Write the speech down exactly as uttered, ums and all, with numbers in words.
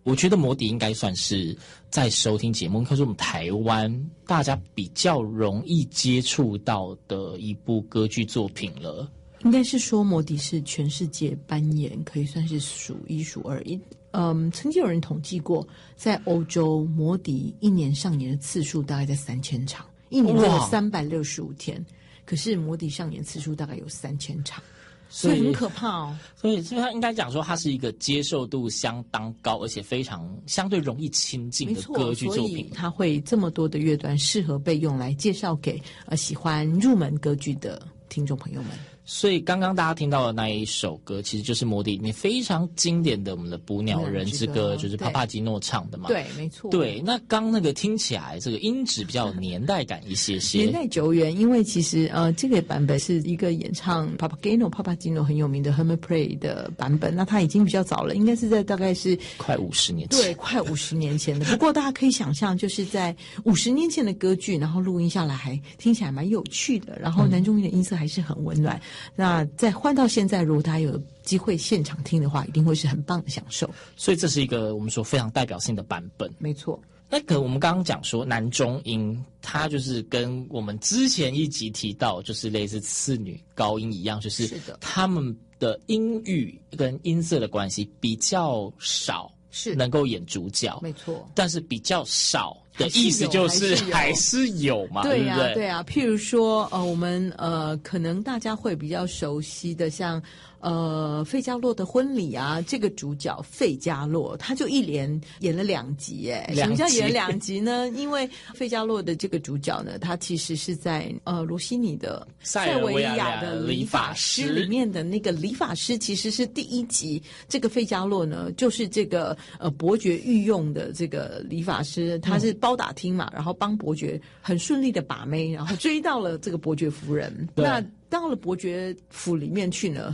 我觉得摩迪应该算是在收听节目，应该说我们台湾大家比较容易接触到的一部歌剧作品了。 应该是说摩迪是全世界扮演可以算是数一数二。嗯，曾经有人统计过，在欧洲摩迪一年上演的次数大概在三千场，一年只有三百六十五天，可是摩迪上演次数大概有三千场。所以很可怕哦。 所以他应该讲说，它是一个接受度相当高，而且非常相对容易亲近的歌剧作品。 所以它会这么多的乐段适合被用来介绍给呃喜欢入门歌剧的听众朋友们。 所以刚刚大家听到的那一首歌，其实就是摩迪里面非常经典的我们的《捕鸟人之歌》，就是帕帕基诺唱的嘛。 对，没错。 对，那刚那个听起来这个音质比较有年代感一些些， 年代久远。因为其实呃，这个版本是一个演唱帕帕基诺、帕帕基诺很有名的 Hermit Play 的版本。那它已经比较早了，应该是在大概是快五十年前， 对，快五十年前的。不过大家可以想象，就是在五十年前的歌剧，然后录音下来还听起来蛮有趣的，然后男中音的音色还是很温暖。嗯、那再换到现在，如果大家有机会现场听的话，一定会是很棒的享受。 所以这是一个我们说非常代表性的版本。 没错。 那个我们刚刚讲说男中音，它就是跟我们之前一集提到，就是类似次女高音一样，就是他们的音域跟音色的关系比较少，是能够演主角， 没错。 但是比较少的意思就是还是有嘛， 对呀、啊、 对啊。譬如说呃我们呃可能大家会比较熟悉的，像呃费加洛的婚礼啊，这个主角费加洛他就一连演了两集。哎，什么叫演了两集呢？因为费加洛的这个主角呢，他其实是在呃罗西尼的塞维亚的理发师里面的那个理发师，其实是第一集。这个费加洛呢，就是这个呃伯爵御用的这个理发师，他是包打听嘛，然后帮伯爵很顺利的把妹，然后追到了这个伯爵夫人。那到了伯爵府里面去呢，